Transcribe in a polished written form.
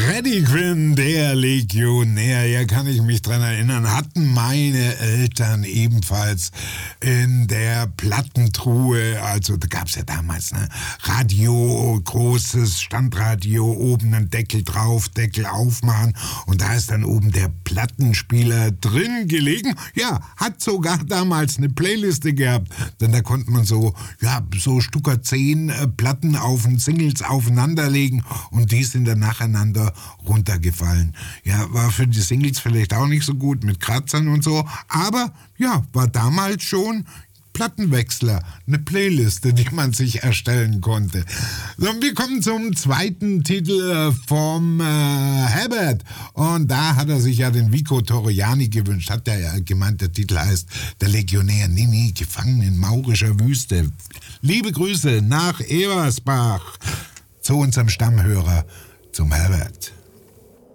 Freddie Quinn, der Legionär, ja, kann ich mich dran erinnern, hatten meine Eltern ebenfalls in der Plattentruhe, also da gab's ja damals, Radio, großes Standradio, oben ein Deckel drauf, Deckel aufmachen und da ist dann oben der Plattenspieler drin gelegen. Ja, hat sogar damals eine Playliste gehabt, denn da konnte man so Stucker 10 Platten auf den Singles aufeinanderlegen und die sind dann nacheinander runtergefallen. Ja, war für die Singles vielleicht auch nicht so gut mit Kratzern und so, aber ja, war damals schon Plattenwechsler, eine Playliste, die man sich erstellen konnte. So, wir kommen zum zweiten Titel vom Herbert und da hat er sich ja den Vico Torriani gewünscht, hat er ja gemeint, der Titel heißt Der Legionär, nee, gefangen in maurischer Wüste. Liebe Grüße nach Eversbach zu unserem Stammhörer, zum Herbert.